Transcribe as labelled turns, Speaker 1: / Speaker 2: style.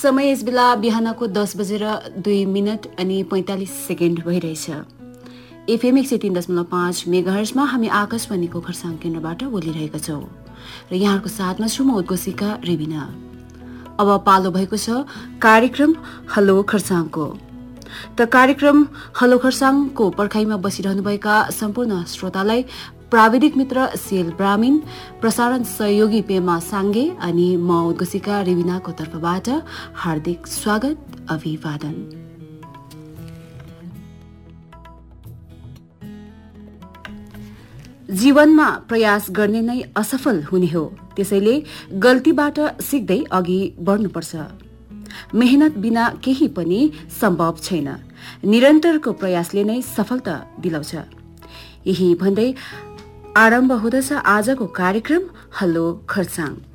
Speaker 1: समय यस बेला बिहानको 10:02 अनि 45 सेकेन्ड भइरहेछ। एफएम 103.5 मेगाहर्जमा हामी आकाशवाणीको खरसाङ केन्द्रबाट बोलिरहेका छौँ र यहाँको साथमा छु म उद्घोषिका रेबिना। अब पालो भएको छ कार्यक्रम हलो खरसाङको। त कार्यक्रम हलो खरसाङको पर्खाइमा बसिरहनुभएका सम्पूर्ण श्रोतालाई प्राविधिक मित्र सीएल ब्राह्मीण, प्रसारण सहयोगी पेमा साङ्गे अनि म उद्घोषिका रेबिनाको तर्फबाट हार्दिक स्वागत, अभिवादन। जीवनमा प्रयास गर्ने नै असफल हुने हो, त्यसैले गल्तीबाट सिक्दै अघि बढ्नुपर्छ। मेहनत बिना केही पनि सम्भव छैन, निरन्तरको प्रयासले नै सफलता दिलाउँछ। यही भन्दै आरम्भ हुँदछ आजको कार्यक्रम हलो खरसाङ।